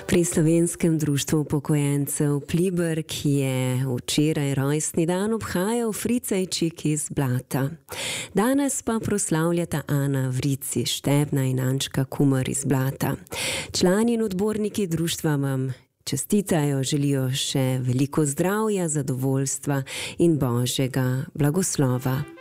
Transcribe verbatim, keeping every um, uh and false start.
Pri Slovenskem društvu upokojencev Pliberk je včeraj rojstni dan obhajal fricejčik iz Blata. Danes pa proslavljata Ana Vric iz Štebna in Ančka Kumar iz Blata. Člani in odborniki društva vam čestitajo, želijo še veliko zdravja, zadovoljstva in Božjega blagoslova.